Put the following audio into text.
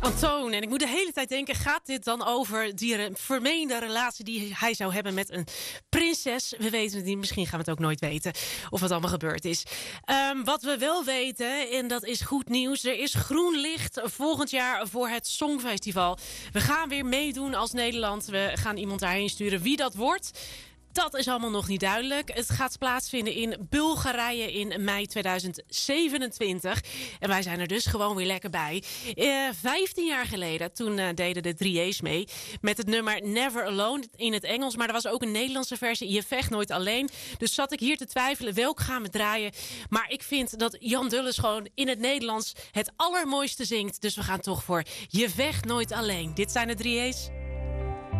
van Toon. En ik moet de hele tijd denken, gaat dit dan over die vermeende relatie die hij zou hebben met een prinses? We weten het niet, misschien gaan we het ook nooit weten of wat allemaal gebeurd is. Wat we wel weten, en dat is goed nieuws, er is groen licht volgend jaar voor het Songfestival. We gaan weer meedoen als Nederland. We gaan iemand daarheen sturen. Wie dat wordt, dat is allemaal nog niet duidelijk. Het gaat plaatsvinden in Bulgarije in mei 2027. En wij zijn er dus gewoon weer lekker bij. 15 jaar geleden, toen deden de 3A's mee met het nummer Never Alone in het Engels. Maar er was ook een Nederlandse versie, Je vecht nooit alleen. Dus zat ik hier te twijfelen, welk gaan we draaien? Maar ik vind dat Jan Dulles gewoon in het Nederlands het allermooiste zingt. Dus we gaan toch voor Je vecht nooit alleen. Dit zijn de 3A's.